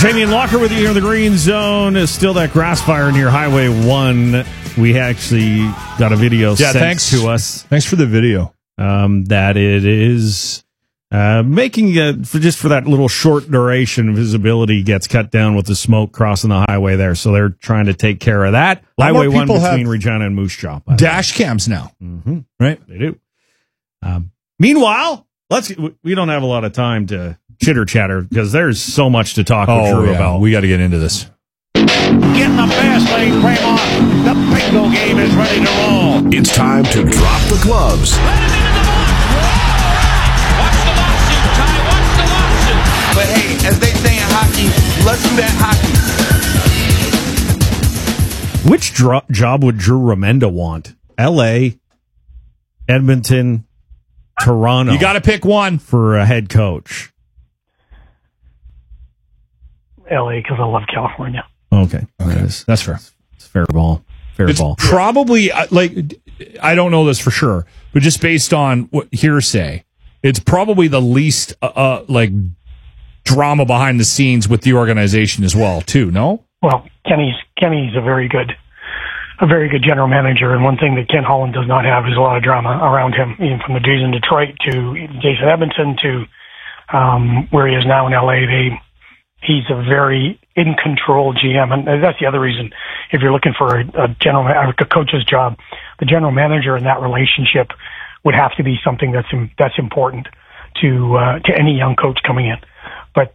Jamie and Locker with you here in the Green Zone. Is still that grass fire near Highway 1. We actually got a video sent to us. Thanks for the video. That it is making just for that little short duration, visibility gets cut down with the smoke crossing the highway there. So they're trying to take care of that. Highway 1 between Regina and Moose Jaw. Dash cams now. Mm-hmm. Right? They do. Meanwhile, we don't have a lot of time to chitter chatter because there's so much to talk with Drew about. We got to get into this. Getting the fast lane frame on. The bingo game is ready to roll. It's time to drop the gloves. Let him into the box. Watch the lawsuit, Ty. Watch the lawsuit. But hey, as they say in hockey, let's do that hockey. Which job would Drew Remenda want? L.A., Edmonton, Toronto. You got to pick one for a head coach. LA, because I love California. Okay. That's fair. It's fair ball. It's probably, I don't know this for sure, but just based on what hearsay, it's probably the least, drama behind the scenes with the organization as well, too, no? Well, Kenny's a very good general manager, and one thing that Ken Holland does not have is a lot of drama around him, even from the days in Detroit to Jason Edmonton to where he is now in LA. He's a very in-control GM, and that's the other reason. If you're looking for a coach's job, the general manager in that relationship would have to be something that's important to any young coach coming in. But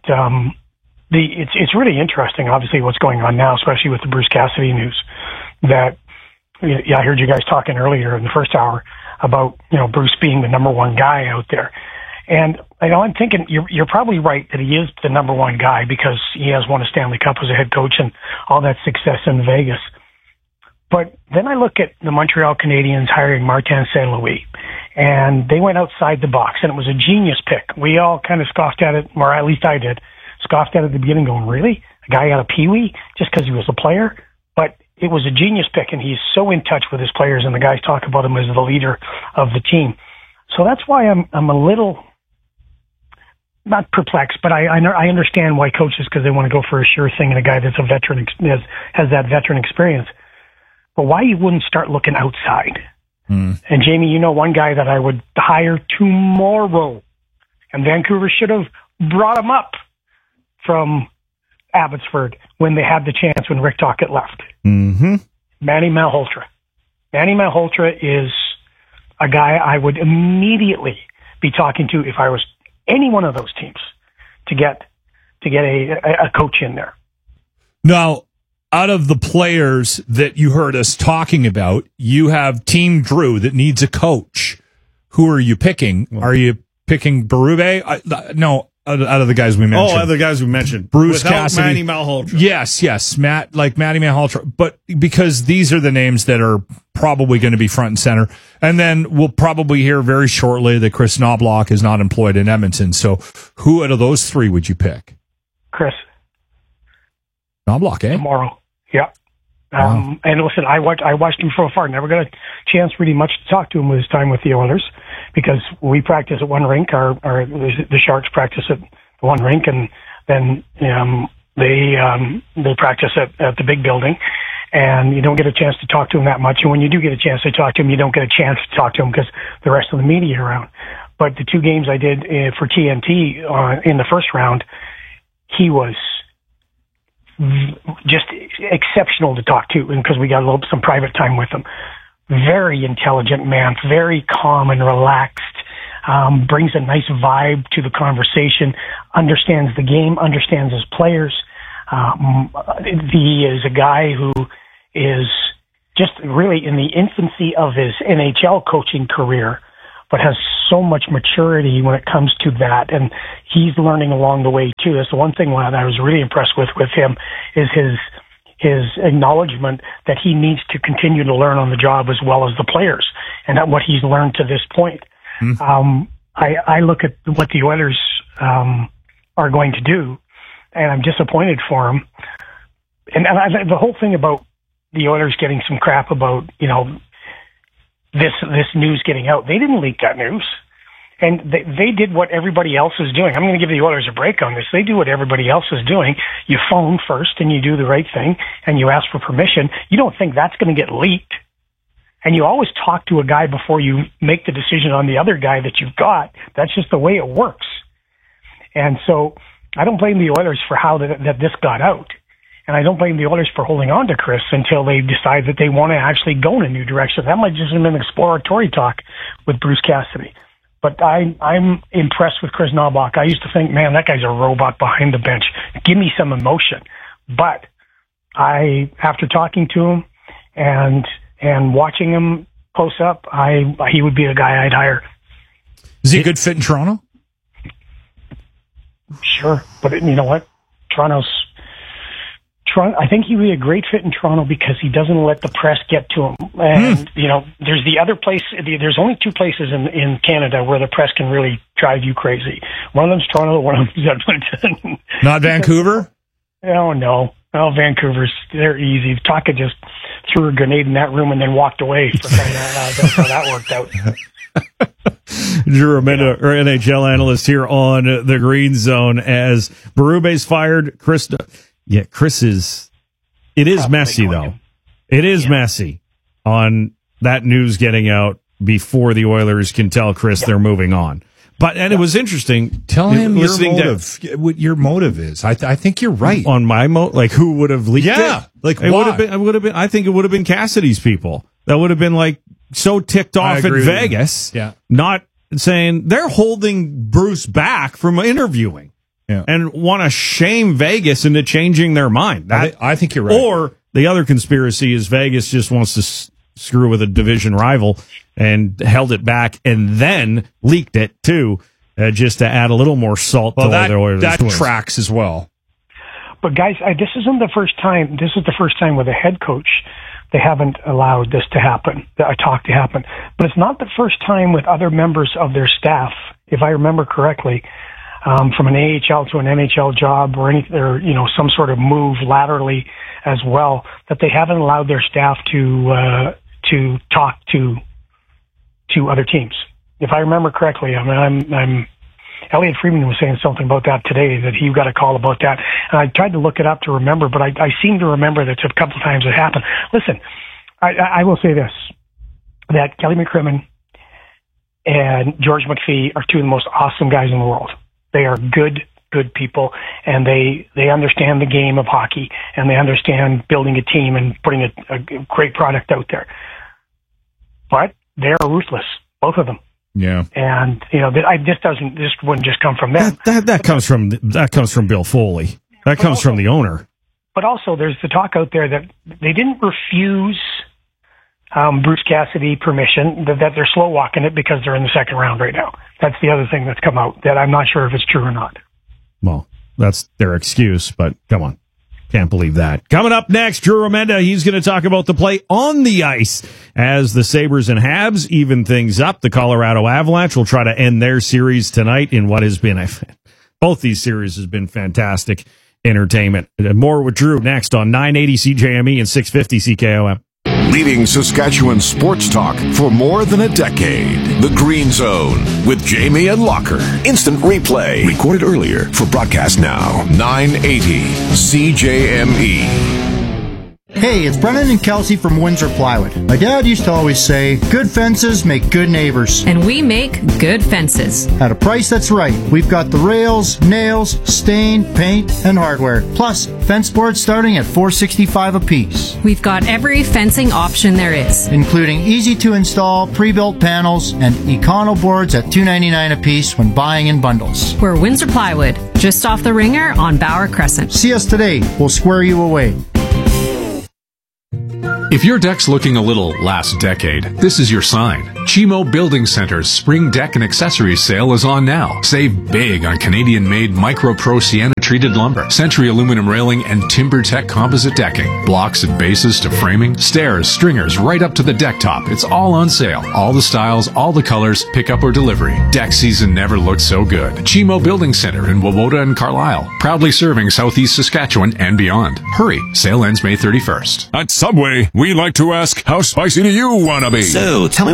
it's really interesting, obviously, what's going on now, especially with the Bruce Cassidy news. That I heard you guys talking earlier in the first hour about Bruce being the number one guy out there. And I'm thinking you're probably right that he is the number one guy because he has won a Stanley Cup as a head coach and all that success in Vegas. But then I look at the Montreal Canadiens hiring Martin St. Louis, and they went outside the box, and it was a genius pick. We all kind of scoffed at it, or at least I did, scoffed at it at the beginning going, really? A guy out of Pee Wee just because he was a player? But it was a genius pick, and he's so in touch with his players, and the guys talk about him as the leader of the team. So that's why I'm a little... not perplexed, but I understand why coaches, because they want to go for a sure thing and a guy that's a veteran, has that veteran experience. But why you wouldn't start looking outside? And Jamie, one guy that I would hire tomorrow, and Vancouver should have brought him up from Abbotsford when they had the chance when Rick Tocchet left. Mm-hmm. Manny Malhotra. Manny Malhotra is a guy I would immediately be talking to if I was any one of those teams to get a coach in there. Now, out of the players that you heard us talking about, you have Team Drew that needs a coach. Who are you picking? Are you picking Berube? No, out of the guys we mentioned. Oh, other guys we mentioned. Bruce Without Cassidy. Manny Malhotra. Yes. Matty Malhotra. But because these are the names that are probably going to be front and center. And then we'll probably hear very shortly that Chris Knobloch is not employed in Edmonton. So who out of those three would you pick? Chris. Knobloch, Tomorrow. Yeah. Wow. And listen, I watched him from afar. Never got a chance really much to talk to him with his time with the Oilers because we practice at one rink. The Sharks practice at one rink, and then they practice at the big building. And you don't get a chance to talk to him that much. And when you do get a chance to talk to him, you don't get a chance to talk to him because the rest of the media are around. But the two games I did for TNT in the first round, he was just exceptional to talk to, and because we got some private time with him. Very intelligent man, very calm and relaxed, brings a nice vibe to the conversation, understands the game, understands his players. He is a guy who is just really in the infancy of his NHL coaching career, but has so much maturity when it comes to that. And he's learning along the way too. That's the one thing that I was really impressed with him is his acknowledgement that he needs to continue to learn on the job as well as the players and that what he's learned to this point. I look at what the Oilers are going to do, and I'm disappointed for him. And the whole thing about the Oilers getting some crap about, this news getting out, they didn't leak that news. And they did what everybody else is doing. I'm going to give the Oilers a break on this. They do what everybody else is doing. You phone first and you do the right thing and you ask for permission. You don't think that's going to get leaked. And you always talk to a guy before you make the decision on the other guy that you've got. That's just the way it works. And so I don't blame the Oilers for how that this got out. And I don't blame the Oilers for holding on to Chris until they decide that they want to actually go in a new direction. That might just have been exploratory talk with Bruce Cassidy. But I'm impressed with Chris Knobloch. I used to think, man, that guy's a robot behind the bench. Give me some emotion. But after talking to him and watching him close up, he would be a guy I'd hire. Is he a good fit in Toronto? Sure. But you know what? I think he'd be a great fit in Toronto because he doesn't let the press get to him. And, there's the other place, there's only two places in Canada where the press can really drive you crazy. One of them's Toronto, one of them's Edmonton. Not Vancouver? Oh, no. Oh, Vancouver's, they're easy. Taka just threw a grenade in that room and then walked away. That's how that worked out. Drew Remenda, our NHL analyst here on the Green Zone, as Berube's fired. Chris is. It is messy, though. It is messy on that news getting out before the Oilers can tell Chris they're moving on. And it was interesting. Tell him what your motive is. I think you're right. On my like who would have leaked it? Like it would have been. I think it would have been Cassidy's people. That would have been like so ticked off at Vegas. Yeah, not saying they're holding Bruce back from interviewing. Yeah. And want to shame Vegas into changing their mind. I think you're right. Or the other conspiracy is Vegas just wants to screw with a division rival and held it back and then leaked it too, just to add a little more salt to the Oilers. That tracks as well. But guys, this isn't the first time. This is the first time with a head coach they haven't allowed this to happen, a talk to happen. But it's not the first time with other members of their staff, if I remember correctly. From an AHL to an NHL job or some sort of move laterally as well, that they haven't allowed their staff to talk to other teams. If I remember correctly, I'm Elliot Friedman was saying something about that today, that he got a call about that. And I tried to look it up to remember, but I seem to remember that a couple of times it happened. Listen, I will say this, that Kelly McCrimmon and George McPhee are two of the most awesome guys in the world. They are good people, and they understand the game of hockey, and they understand building a team and putting a great product out there. But they're ruthless, both of them. Yeah. And this wouldn't just come from them. That comes from Bill Foley. That comes from the owner. But also, there's the talk out there that they didn't refuse Bruce Cassidy permission, that they're slow walking it because they're in the second round right now. That's the other thing that's come out, that I'm not sure if it's true or not. Well, that's their excuse, but come on. Can't believe that. Coming up next, Drew Remenda, he's going to talk about the play on the ice as the Sabres and Habs even things up. The Colorado Avalanche will try to end their series tonight in what has been both these series has been fantastic entertainment. More with Drew next on 980 CJME and 650 CKOM. Leading Saskatchewan sports talk for more than a decade. The Green Zone with Jamie and Locker. Instant replay. Recorded earlier for broadcast now. 980 CJME. Hey, it's Brennan and Kelsey from Windsor Plywood. My dad used to always say, good fences make good neighbors. And we make good fences. At a price that's right. We've got the rails, nails, stain, paint, and hardware. Plus, fence boards starting at $465 a piece. We've got every fencing option there is, including easy-to-install, pre-built panels, and Econo boards at $299 a piece when buying in bundles. We're Windsor Plywood, just off the Ringer on Bauer Crescent. See us today. We'll square you away. If your deck's looking a little last decade, this is your sign. Chimo Building Center's Spring Deck and Accessories sale is on now. Save big on Canadian-made Micro Pro Sienna-treated lumber, Century aluminum railing, and TimberTech composite decking. Blocks and bases to framing, stairs, stringers, right up to the deck top. It's all on sale. All the styles, all the colors, pickup or delivery. Deck season never looked so good. Chimo Building Center in Wawota and Carlisle. Proudly serving Southeast Saskatchewan and beyond. Hurry, sale ends May 31st. At Subway, we like to ask, how spicy do you want to be? So, tell me what you want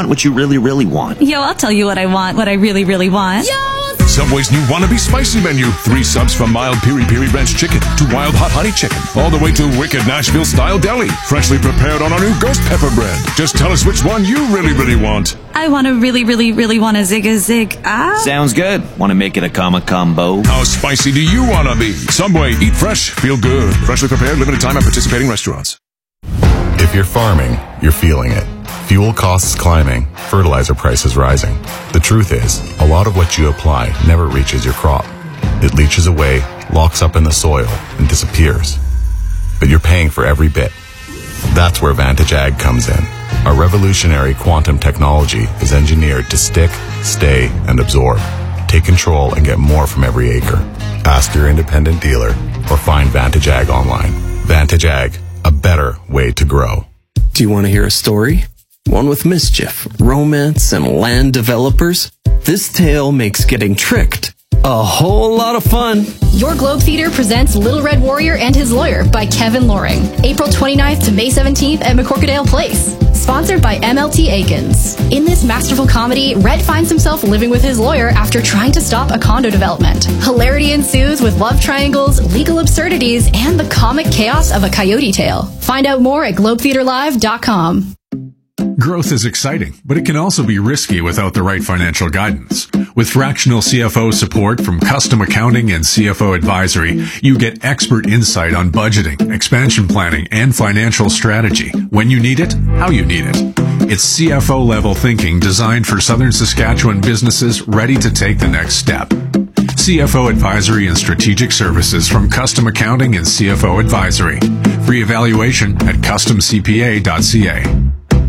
want what you really, really want. Yo, I'll tell you what I want, what I really, really want. Yo! Subway's new Wannabe Spicy Menu. 3 subs from mild piri-piri ranch chicken to wild hot honey chicken, all the way to wicked Nashville-style deli, freshly prepared on our new ghost pepper bread. Just tell us which one you really, really want. I want to really, really, really want a zig. Sounds good. Want to make it a combo? How spicy do you want to be? Subway, eat fresh, feel good. Freshly prepared, limited time at participating restaurants. If you're farming, you're feeling it. Fuel costs climbing, fertilizer prices rising. The truth is, a lot of what you apply never reaches your crop. It leaches away, locks up in the soil, and disappears. But you're paying for every bit. That's where Vantage Ag comes in. Our revolutionary quantum technology is engineered to stick, stay, and absorb. Take control and get more from every acre. Ask your independent dealer or find Vantage Ag online. Vantage Ag, a better way to grow. Do you want to hear a story? One with mischief, romance, and land developers? This tale makes getting tricked a whole lot of fun. Your Globe Theater presents Little Red Warrior and His Lawyer by Kevin Loring. April 29th to May 17th at McCorkadale Place. Sponsored by MLT Aikens. In this masterful comedy, Red finds himself living with his lawyer after trying to stop a condo development. Hilarity ensues with love triangles, legal absurdities, and the comic chaos of a coyote tale. Find out more at globetheaterlive.com. Growth is exciting, but it can also be risky without the right financial guidance. With fractional CFO support from Custom Accounting and CFO Advisory, you get expert insight on budgeting, expansion planning, and financial strategy. When you need it, how you need it. It's CFO level thinking designed for Southern Saskatchewan businesses ready to take the next step. CFO Advisory and Strategic Services from Custom Accounting and CFO Advisory. Free evaluation at customcpa.ca.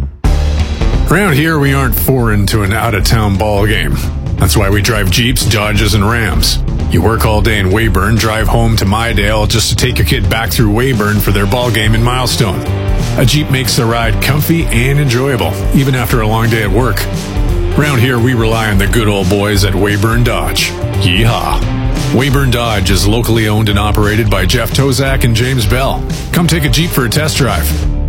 Around here, we aren't foreign to an out-of-town ball game. That's why we drive Jeeps, Dodges, and Rams. You work all day in Weyburn, drive home to Mydale just to take your kid back through Weyburn for their ball game in Milestone. A Jeep makes the ride comfy and enjoyable, even after a long day at work. Around here, we rely on the good old boys at Weyburn Dodge. Yeehaw! Weyburn Dodge is locally owned and operated by Jeff Tozak and James Bell. Come take a Jeep for a test drive.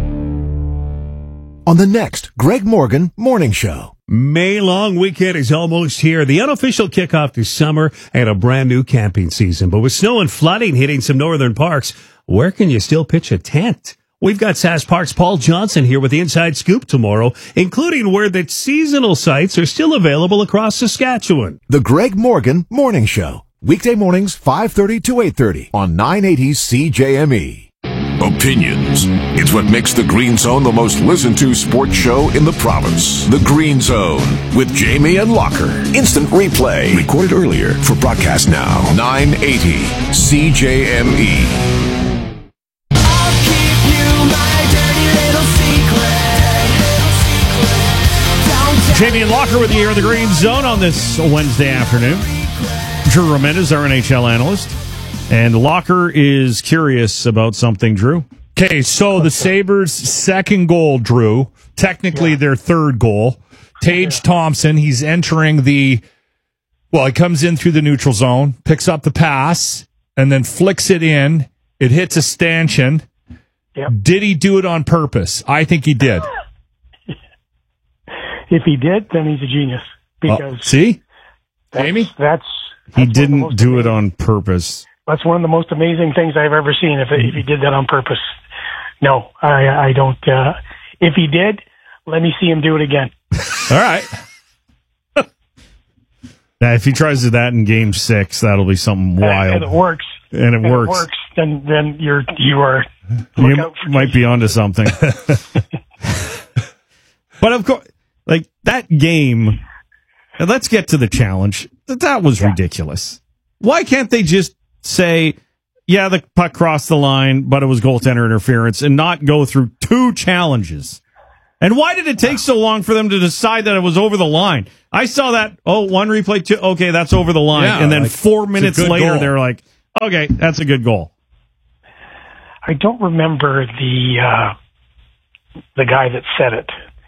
On the next Greg Morgan Morning Show. May long weekend is almost here. The unofficial kickoff to summer and a brand new camping season. But with snow and flooding hitting some northern parks, where can you still pitch a tent? We've got Sask Park's Paul Johnson here with the Inside Scoop tomorrow, including where the seasonal sites are still available across Saskatchewan. The Greg Morgan Morning Show. Weekday mornings 5:30 to 8:30 on 980 CJME. Opinions. It's what makes the Green Zone the most listened to sports show in the province. The Green Zone with Jamie and Locker. Instant replay. Recorded earlier for broadcast now. 980 CJME. I'll keep you my dirty little secret. Jamie and Locker with you here in the Green Zone on this Wednesday afternoon. Drew Ramirez, our NHL analyst. And Locker is curious about something, Drew. Okay, so the Sabres' second goal, Drew, technically their third goal. Tage Thompson, he's entering he comes in through the neutral zone, picks up the pass, and then flicks it in. It hits a stanchion. Yep. Did he do it on purpose? I think he did. If he did, then he's a genius. Because see? Jamie? That's he didn't do it on purpose. That's one of the most amazing things I've ever seen. If he did that on purpose, no, I don't. If he did, let me see him do it again. All right. Now, if he tries to do that in Game 6, that'll be something wild. And it works. And it works. Then you are. You might be onto something. But of course, like that game. Let's get to the challenge. That was ridiculous. Why can't they just say, yeah, the puck crossed the line, but it was goaltender interference, and not go through two challenges? And why did it take so long for them to decide that it was over the line? I saw that, one replay, two, okay, that's over the line. Yeah, and then 4 minutes later, they're like, okay, that's a good goal. I don't remember the guy that said it.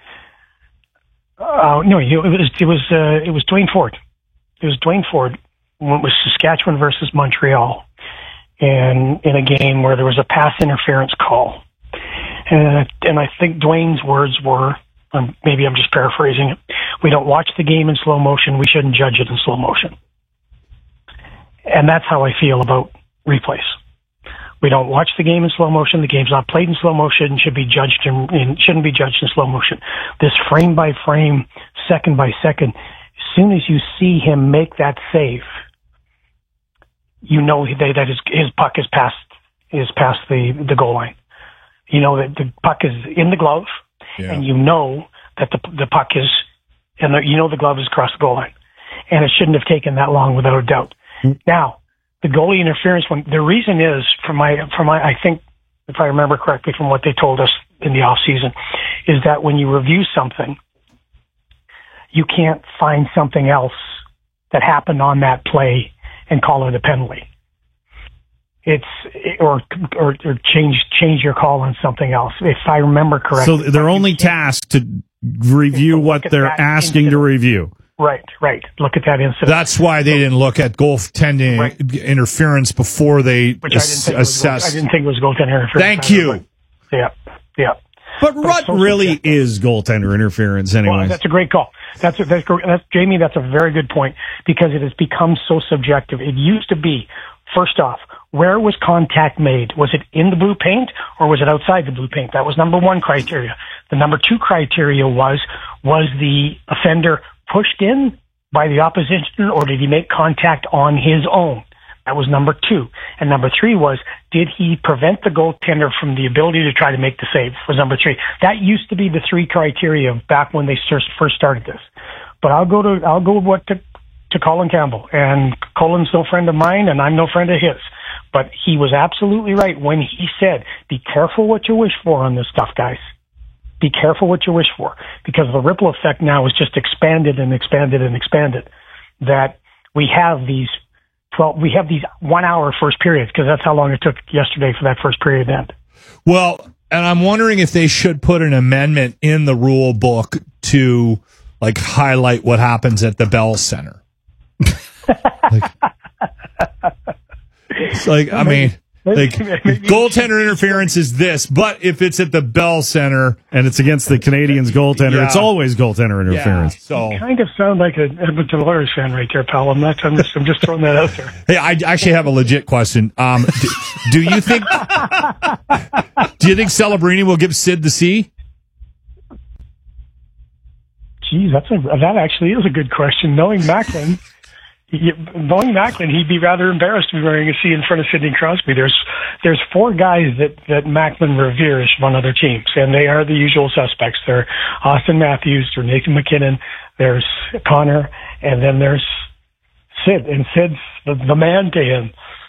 No, it was Dwayne Ford. It was Dwayne Ford when it was Saskatchewan versus Montreal, and in a game where there was a pass interference call. And I think Dwayne's words were, maybe I'm just paraphrasing it. We don't watch the game in slow motion. We shouldn't judge it in slow motion. And that's how I feel about replays. We don't watch the game in slow motion. The game's not played in slow motion. Shouldn't be judged in slow motion. This frame by frame, second by second. As soon as you see him make that save, you know that his puck is past the goal line. You know that the puck is in the glove, and you know that the puck is, and you know the glove is across the goal line, and it shouldn't have taken that long without a doubt. Now, the goalie interference one, the reason is I think, if I remember correctly from what they told us in the off season, is that when you review something, you can't find something else that happened on that play and call it a penalty. Or change your call on something else, if I remember correctly. So they're only tasked to review what they're asking to review. Right. Look at that incident. That's why they didn't look at goaltending interference before they assessed. I didn't think it was goaltender interference. Thank you. Yeah. But what really is goaltender interference anyway? Well, that's a great call. That's Jamie, that's a very good point, because it has become so subjective. It used to be, first off, where was contact made? Was it in the blue paint or was it outside the blue paint? That was number one criteria. The number two criteria was the offender pushed in by the opposition, or did he make contact on his own? That was number two. And number three was, did he prevent the goaltender from the ability to try to make the save? Was number three. That used to be the three criteria back when they first started this. But I'll go to Colin Campbell, and Colin's no friend of mine, and I'm no friend of his. But he was absolutely right when he said, be careful what you wish for on this stuff, guys. Be careful what you wish for, because the ripple effect now is just expanded and expanded and expanded. That we have these 1 hour first periods, because that's how long it took yesterday for that first period to end. Well, and I'm wondering if they should put an amendment in the rule book to highlight what happens at the Bell Center. Goaltender interference is this, but if it's at the Bell Center and it's against the Canadians goaltender, it's always goaltender interference. So you kind of sound like an Edmonton Oilers fan right there, pal. I'm just throwing that out there. Hey, I actually have a legit question. Do you think Celebrini will give Sid the C? Geez, that actually is a good question. Knowing Macklin, he'd be rather embarrassed to be wearing a C in front of Sidney Crosby. There's four guys that Macklin reveres from other teams, and they are the usual suspects. They're Austin Matthews, there's Nathan McKinnon, there's Connor, and then there's Sid, and Sid's the man to him.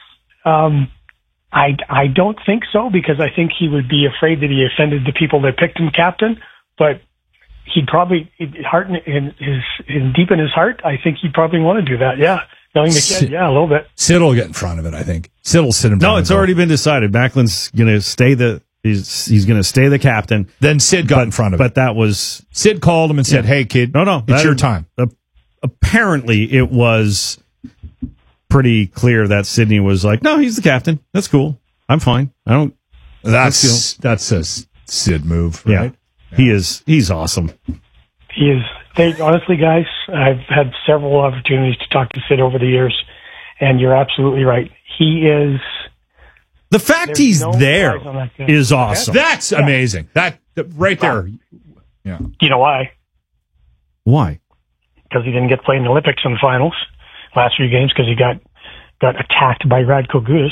I don't think so, because I think he would be afraid that he offended the people that picked him captain, but he'd probably, deep in his heart, I think he'd probably want to do that. Yeah. Knowing the kid, a little bit. Sid will get in front of it, I think. Sid will sit in front of it. No, it's already been decided. Macklin's going to stay he's going to stay the captain. Then Sid got in front of it. But that was... Sid called him and said, hey, kid, it's your time. Apparently, it was pretty clear that Sidney was like, no, he's the captain. That's cool. I'm fine. I don't... That's a Sid move, right? Yeah. He's awesome. He is. Honestly, guys, I've had several opportunities to talk to Sid over the years, and you're absolutely right. He is. The fact he's there is awesome. That's amazing. That right there. Yeah. You know why? Why? Because he didn't get to play in the Olympics in the finals last few games, because he got attacked by Radko Gudas,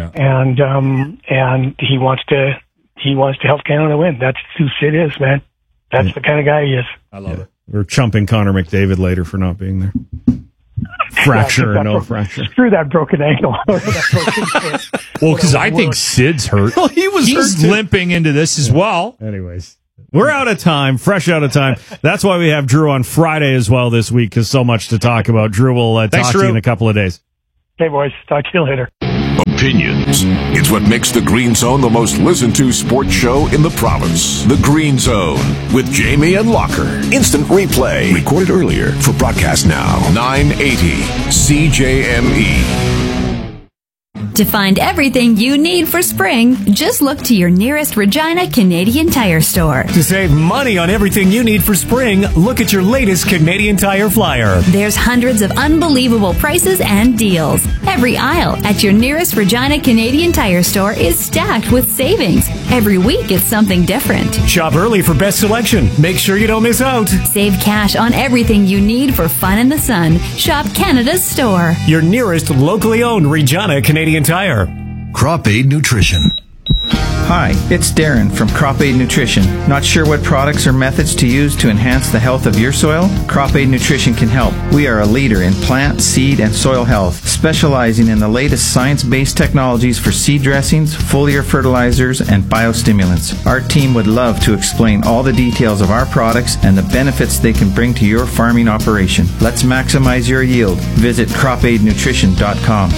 and he wants to help Canada win. That's who Sid is, man. That's the kind of guy he is. I love it. We're chumping Connor McDavid later for not being there. Fracture or no fracture. Screw that broken ankle. Well, because I think Sid's hurt. Well, he's limping into this as well. Anyways, we're out of time, fresh out of time. That's why we have Drew on Friday as well this week, because so much to talk about. Drew will talk to you in a couple of days. Hey, boys. Talk to you later. Opinions. It's what makes the Green Zone the most listened to sports show in the province. The Green Zone with Jamie and Locker. Instant replay. Recorded earlier for broadcast now. 980 CJME. To find everything you need for spring, just look to your nearest Regina Canadian Tire store. To save money on everything you need for spring, look at your latest Canadian Tire flyer. There's hundreds of unbelievable prices and deals. Every aisle at your nearest Regina Canadian Tire store is stacked with savings. Every week it's something different. Shop early for best selection. Make sure you don't miss out. Save cash on everything you need for fun in the sun. Shop Canada's store. Your nearest locally owned Regina Canadian Tire. Crop Aid Nutrition. Hi, it's Darren from Crop Aid Nutrition. Not sure what products or methods to use to enhance the health of your soil? Crop Aid Nutrition can help. We are a leader in plant, seed, and soil health, specializing in the latest science-based technologies for seed dressings, foliar fertilizers, and biostimulants. Our team would love to explain all the details of our products and the benefits they can bring to your farming operation. Let's maximize your yield. Visit cropaidnutrition.com.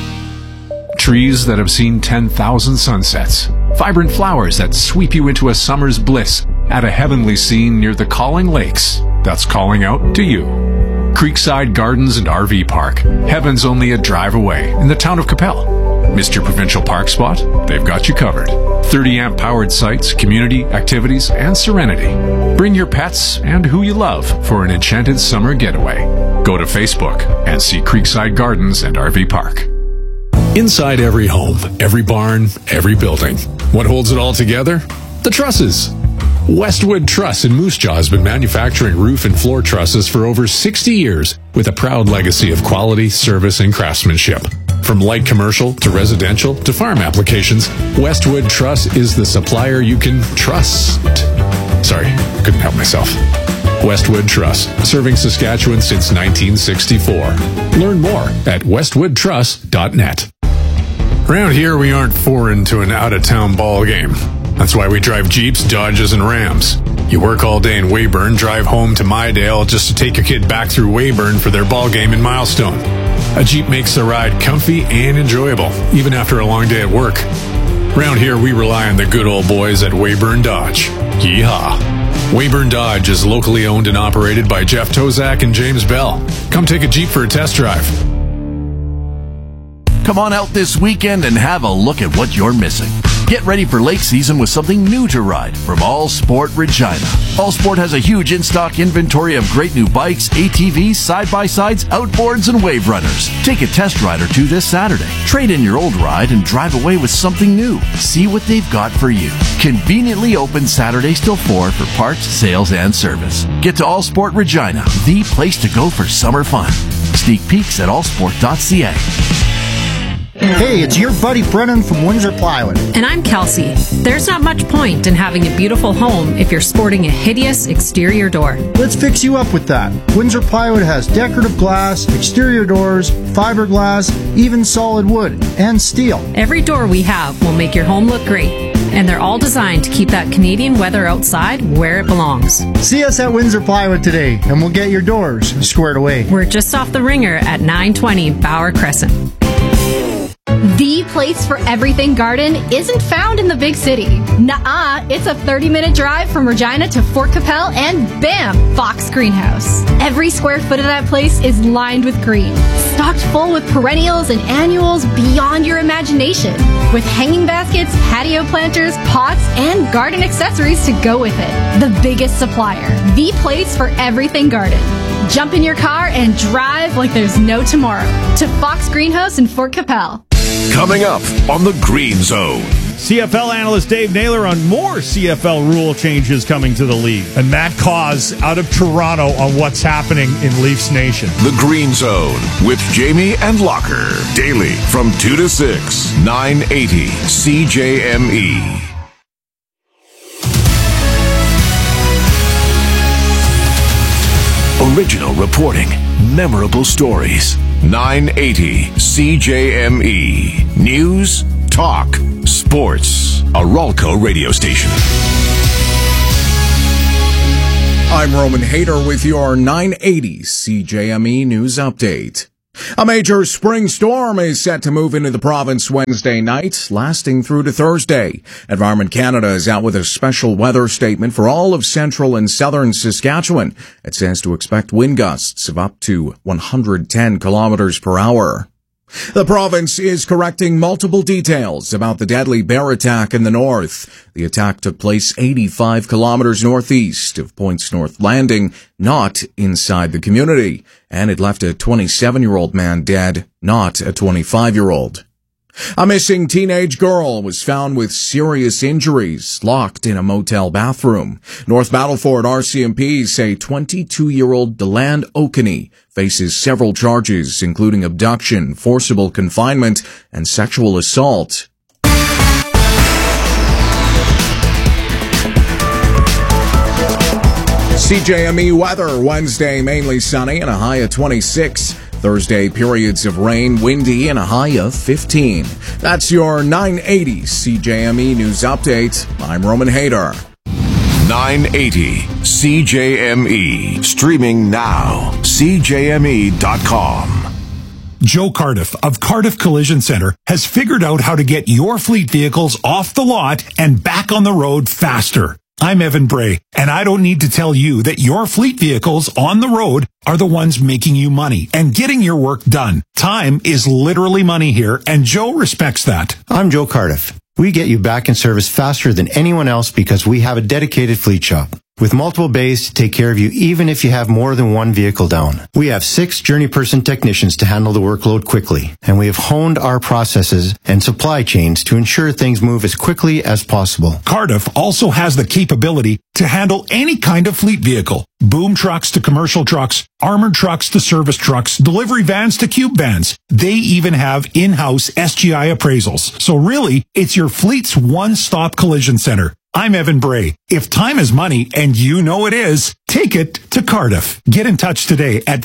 Trees that have seen 10,000 sunsets. Vibrant flowers that sweep you into a summer's bliss at a heavenly scene near the Calling Lakes that's calling out to you. Creekside Gardens and RV Park. Heaven's only a drive away in the town of Capel. Missed your provincial park spot? They've got you covered. 30-amp powered sites, community, activities, and serenity. Bring your pets and who you love for an enchanted summer getaway. Go to Facebook and see Creekside Gardens and RV Park. Inside every home, every barn, every building. What holds it all together? The trusses. Westwood Truss in Moose Jaw has been manufacturing roof and floor trusses for over 60 years with a proud legacy of quality, service, and craftsmanship. From light commercial to residential to farm applications, Westwood Truss is the supplier you can trust. Sorry, couldn't help myself. Westwood Truss, serving Saskatchewan since 1964. Learn more at westwoodtruss.net. Around here, we aren't foreign to an out-of-town ball game. That's why we drive Jeeps, Dodges, and Rams. You work all day in Weyburn, drive home to Mydale just to take your kid back through Weyburn for their ball game in Milestone. A Jeep makes the ride comfy and enjoyable, even after a long day at work. Around here, we rely on the good old boys at Weyburn Dodge. Yeehaw! Weyburn Dodge is locally owned and operated by Jeff Tozak and James Bell. Come take a Jeep for a test drive. Come on out this weekend and have a look at what you're missing. Get ready for lake season with something new to ride from All Sport Regina. All Sport has a huge in-stock inventory of great new bikes, ATVs, side-by-sides, outboards, and wave runners. Take a test ride or two this Saturday. Trade in your old ride and drive away with something new. See what they've got for you. Conveniently open Saturdays till 4 for parts, sales, and service. Get to All Sport Regina, the place to go for summer fun. Sneak peeks at allsport.ca. Hey, it's your buddy Brennan from Windsor Plywood. And I'm Kelsey. There's not much point in having a beautiful home if you're sporting a hideous exterior door. Let's fix you up with that. Windsor Plywood has decorative glass, exterior doors, fiberglass, even solid wood, and steel. Every door we have will make your home look great. And they're all designed to keep that Canadian weather outside where it belongs. See us at Windsor Plywood today, and we'll get your doors squared away. We're just off the Ringer at 920 Bauer Crescent. The place for everything garden isn't found in the big city. Nuh-uh, it's a 30-minute drive from Regina to Fort Capel and bam, Fox Greenhouse. Every square foot of that place is lined with green, stocked full with perennials and annuals beyond your imagination, with hanging baskets, patio planters, pots, and garden accessories to go with it. The biggest supplier, the place for everything garden. Jump in your car and drive like there's no tomorrow to Fox Greenhouse in Fort Capel. Coming up on the Green Zone. CFL analyst Dave Naylor on more CFL rule changes coming to the league. And Matt Cause out of Toronto on what's happening in Leafs Nation. The Green Zone with Jamie and Locker. Daily from 2 to 6, 980 CJME. Original reporting, memorable stories. 980 CJME. News, talk, sports. A Ralco radio station. I'm Roman Hayter with your 980 CJME News Update. A major spring storm is set to move into the province Wednesday night, lasting through to Thursday. Environment Canada is out with a special weather statement for all of central and southern Saskatchewan. It says to expect wind gusts of up to 110 kilometers per hour. The province is correcting multiple details about the deadly bear attack in the north. The attack took place 85 kilometers northeast of Points North Landing, not inside the community, and it left a 27-year-old man dead, not a 25-year-old. A missing teenage girl was found with serious injuries, locked in a motel bathroom. North Battleford RCMP say 22-year-old Deland Okaney faces several charges, including abduction, forcible confinement, and sexual assault. CJME weather, Wednesday mainly sunny and a high of 26. Thursday, periods of rain, windy, and a high of 15. That's your 980 CJME News Update. I'm Roman Hayter. 980 CJME. Streaming now. CJME.com. Joe Cardiff of Cardiff Collision Center has figured out how to get your fleet vehicles off the lot and back on the road faster. I'm Evan Bray, and I don't need to tell you that your fleet vehicles on the road are the ones making you money and getting your work done. Time is literally money here, and Joe respects that. I'm Joe Cardiff. We get you back in service faster than anyone else because we have a dedicated fleet shop with multiple bays to take care of you even if you have more than one vehicle down. We have 6 journey person technicians to handle the workload quickly, and we have honed our processes and supply chains to ensure things move as quickly as possible. Cardiff also has the capability to handle any kind of fleet vehicle. Boom trucks to commercial trucks, armored trucks to service trucks, delivery vans to cube vans. They even have in-house SGI appraisals. So really, it's your fleet's one-stop collision center. I'm Evan Bray. If time is money, and you know it is, take it to Cardiff. Get in touch today at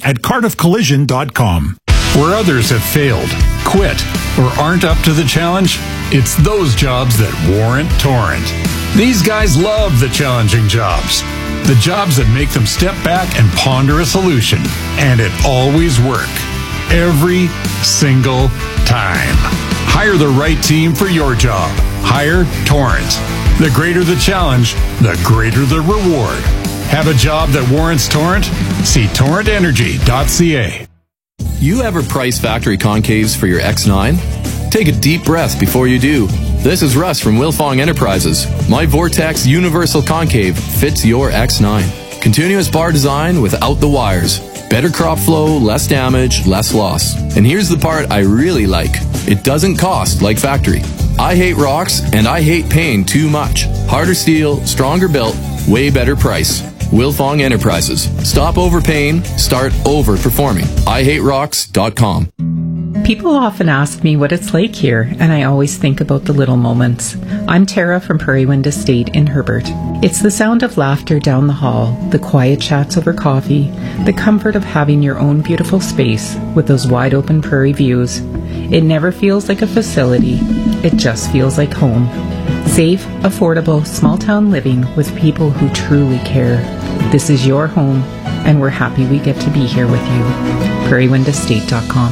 fixit@cardiffcollision.com. Where others have failed, quit, or aren't up to the challenge, it's those jobs that warrant Torrent. These guys love the challenging jobs. The jobs that make them step back and ponder a solution. And it always works. Every single time. Hire the right team for your job. Hire Torrent. The greater the challenge, the greater the reward. Have a job that warrants Torrent? See torrentenergy.ca. You ever price factory concaves for your X9? Take a deep breath before you do. This is Russ from Wilfong Enterprises. My Vortex Universal Concave fits your X9. Continuous bar design without the wires. Better crop flow, less damage, less loss. And here's the part I really like. It doesn't cost like factory. I hate rocks and I hate paying too much. Harder steel, stronger built, way better price. Wilfong Enterprises. Stop overpaying, start overperforming. IHateRocks.com. People often ask me what it's like here, and I always think about the little moments. I'm Tara from Prairie Wind Estate in Herbert. It's the sound of laughter down the hall, the quiet chats over coffee, the comfort of having your own beautiful space with those wide open prairie views. It never feels like a facility, it just feels like home. Safe, affordable, small town living with people who truly care. This is your home, and we're happy we get to be here with you. PrairieWindEstate.com.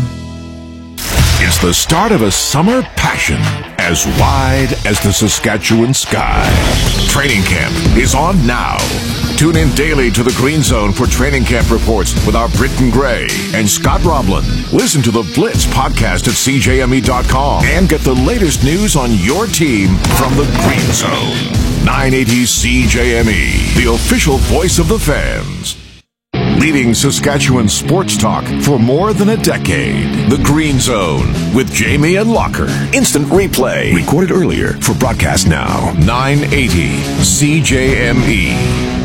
It's the start of a summer passion as wide as the Saskatchewan sky. Training camp is on now. Tune in daily to the Green Zone for training camp reports with our Britton Gray and Scott Roblin. Listen to the Blitz podcast at CJME.com and get the latest news on your team from the Green Zone. 980 CJME, the official voice of the fans. Leading Saskatchewan sports talk for more than a decade. The Green Zone with Jamie and Locker. Instant replay. Recorded earlier for broadcast now. 980 CJME.